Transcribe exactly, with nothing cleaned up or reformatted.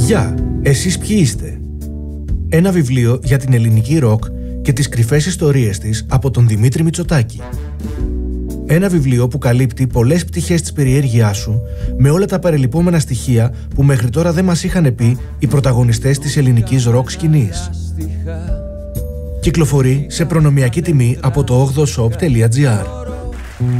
Γεια, εσείς ποιοι είστε? Ένα βιβλίο για την ελληνική ροκ και τις κρυφές ιστορίες της από τον Δημήτρη Μητσοτάκη. Ένα βιβλίο που καλύπτει πολλές πτυχές της περιέργειάς σου με όλα τα παρελειπόμενα στοιχεία που μέχρι τώρα δεν μας είχαν πει οι πρωταγωνιστές της ελληνικής ροκ σκηνής. Κυκλοφορεί σε προνομιακή τιμή από το ογδοshop τελεία gr.